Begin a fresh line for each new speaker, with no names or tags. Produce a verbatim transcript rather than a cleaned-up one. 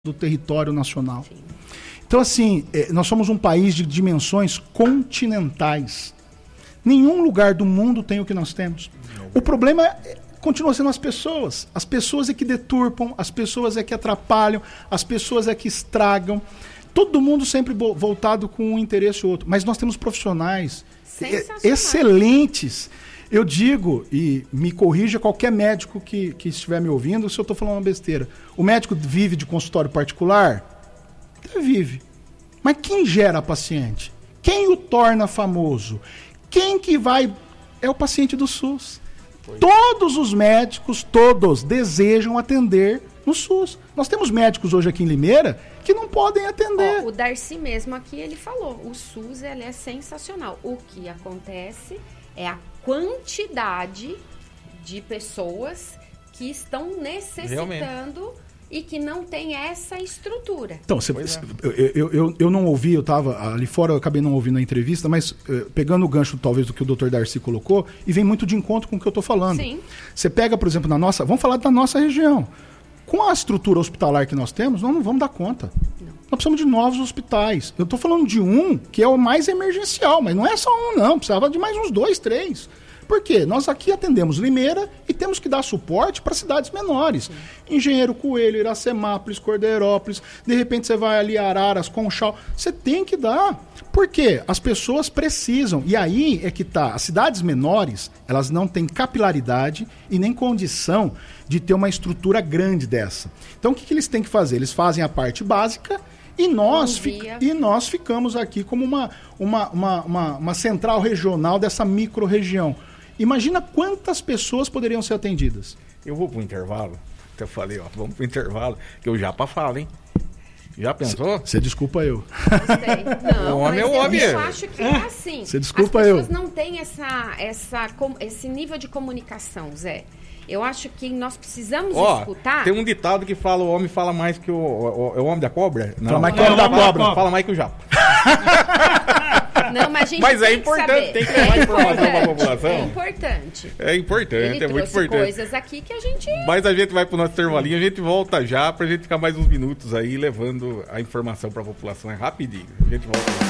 do território nacional. Então, assim, nós somos um país de dimensões continentais. Nenhum lugar do mundo tem o que nós temos. O problema é, continua sendo as pessoas. As pessoas é que deturpam, as pessoas é que atrapalham, as pessoas é que estragam. Todo mundo sempre voltado com um interesse ou outro. Mas nós temos profissionais excelentes. Eu digo, e me corrija qualquer médico que, que estiver me ouvindo, se eu estou falando uma besteira. O médico vive de consultório particular? Ele vive. Mas quem gera a paciente? Quem o torna famoso? Quem que vai... É o paciente do SUS. Foi. Todos os médicos, todos, desejam atender no SUS. Nós temos médicos hoje aqui em Limeira que não podem atender.
Ó, o Darcy mesmo aqui, ele falou, o SUS ele é sensacional. O que acontece é a quantidade de pessoas que estão necessitando Realmente. E que não tem essa estrutura.
Então, você, é. eu, eu, eu não ouvi, eu estava ali fora, eu acabei não ouvindo a entrevista, mas eh, pegando o gancho talvez do que o doutor Darcy colocou, e vem muito de encontro com o que eu estou falando.
Sim.
Você pega, por exemplo, na nossa, vamos falar da nossa região. Com a estrutura hospitalar que nós temos, nós não vamos dar conta. Não. Nós precisamos de novos hospitais. Eu estou falando de um que é o mais emergencial, mas não é só um não, precisava de mais uns dois, três. Por quê? Nós aqui atendemos Limeira e temos que dar suporte para cidades menores. Sim. Engenheiro Coelho, Iracemápolis, Cordeirópolis, de repente você vai ali Araras, Conchal, você tem que dar. Por quê? As pessoas precisam. E aí é que tá. As cidades menores, elas não têm capilaridade e nem condição de ter uma estrutura grande dessa. Então o que, que eles têm que fazer? Eles fazem a parte básica e nós, fica, e nós ficamos aqui como uma, uma, uma, uma, uma central regional dessa micro-região. Imagina quantas pessoas poderiam ser atendidas.
Eu vou para o intervalo. Até falei, ó, vamos para o intervalo, que o Japa fala, hein? Já pensou?
Você desculpa eu.
Não, o homem é o homem. Eu acho que é assim.
Você desculpa eu.
As pessoas eu. não têm essa, essa, esse nível de comunicação, Zé. Eu acho que nós precisamos
Ó,
escutar...
Tem um ditado que fala, o homem fala mais que o... o, o, o homem da cobra?
Não, fala mais que o homem da cobra.
Fala mais que o Japa.
Não, mas a gente
mas
tem
é importante,
que saber.
tem que levar é informação para a população.
É importante.
É importante,
Ele
é muito
trouxe
importante.
coisas aqui que a gente...
Mas a gente vai para o nosso intervalinho, a gente volta já para a gente ficar mais uns minutos aí levando a informação para a população. É rapidinho. A gente volta.